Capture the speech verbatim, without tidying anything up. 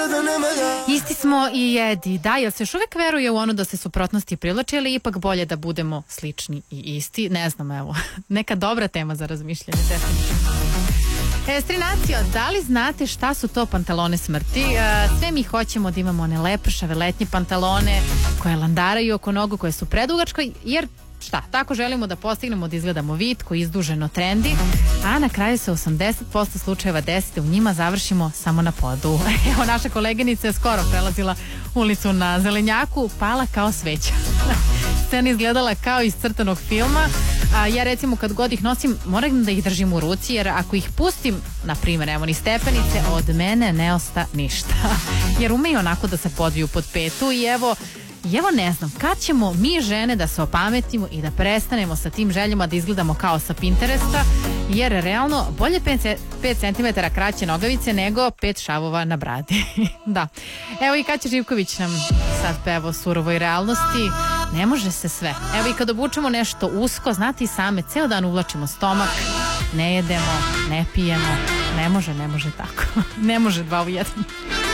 Isti smo i jedi. Da, jel se još uvijek veruje u ono da se suprotnosti privlače ili ipak bolje da budemo slični i isti? Ne znam, evo. Neka dobra tema za razmišljanje, definitivno. E, Strinacio, da li znate šta su to pantalone smrti? E, sve mi hoćemo da imamo one lepršave letnje pantalone koje landaraju oko nogu, koje su predugačko, jer šta, tako želimo da postignemo da izgledamo vitko, izduženo, trendi, a na kraju se osamdeset posto slučajeva desi da u njima završimo samo na podu. Evo, naša koleginica je skoro prelazila ulicu na Zelenjaku, pala kao sveća. Scena izgledala kao iz crtanog filma. A ja recimo kad god ih nosim moram da ih držim u ruci, jer ako ih pustim, na primjer, evo ni stepenice, od mene ne osta ništa. Jer umeju onako da se podviju pod petu i evo I evo ne znam, kad ćemo mi žene da se opametimo i da prestanemo sa tim željama da izgledamo kao sa Pinteresta, jer realno bolje pet centimetara kraće nogavice nego pet šavova na bradi. Da. Evo i Kaća Živković nam sad peva o surovoj realnosti. Ne može se sve. Evo i kad obučemo nešto usko, znate i same, ceo dan uvlačimo stomak, ne jedemo, ne pijemo. Ne može, ne može tako. Ne može dva u jedan.